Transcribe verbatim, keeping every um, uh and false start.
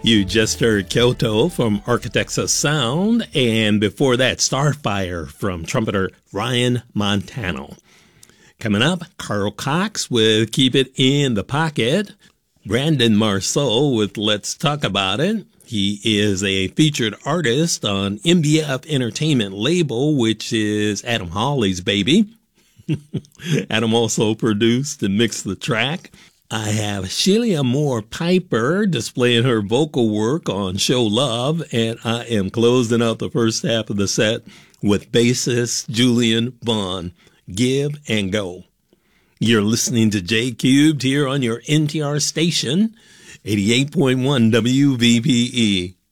You just heard Kyoto from Architects of Sound, and before that, Starfire from trumpeter Ryan Montano. Coming up, Carl Cox with Keep It in the Pocket, Brandon Marceau with Let's Talk About It. He is a featured artist on M B F Entertainment label, which is Adam Hawley's baby. Adam also produced and mixed the track. I have Sheila Moore Piper displaying her vocal work on Show Love, and I am closing out the first half of the set with bassist Julian Vaughn, Give and Go. You're listening to J Cubed here on your N T R station, eighty-eight point one W V P E.